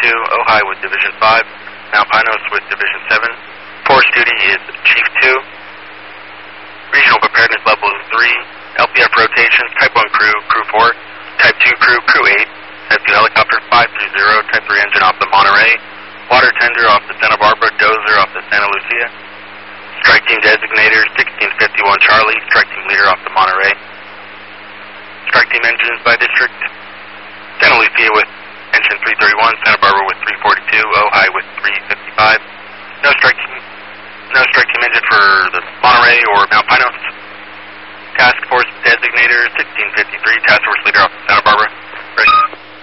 Ojai with Division 5, Mount Pinos with Division 7. Force duty is Chief 2. Regional preparedness level is 3. LPF rotations, Type 1 crew, Crew 4. Type 2 crew, Crew 8. Type 2 helicopter 530. Type 3 engine off the Monterey. Water tender off the Santa Barbara. Dozer off the Santa Lucia. Strike team designator 1651 Charlie. Strike team leader off the Monterey. Strike team engines by district. Santa Lucia with engine 331. Santa Barbara with 342. Ojai with 355. No strike team engine for the Monterey or Mount Pinos. Task force designator 1653. Task force leader off the Santa Barbara. Ready.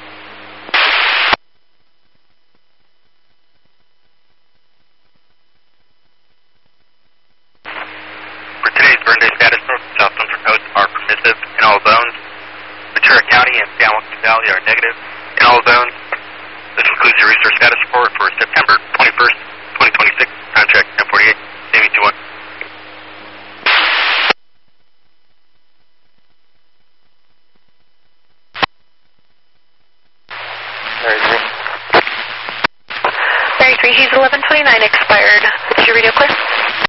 For today's burn day status, North and South Central Coast are permissive in all zones. Ventura County and San Joaquin Valley are negative in all zones. This concludes your resource status report for September 21st, 2026. Contract 1048, Navy 21. Mary 3, he's 1129 expired. Is your radio clear?